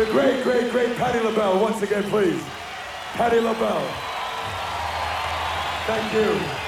The great, great, great Patti LaBelle, once again, please. Patti LaBelle. Thank you.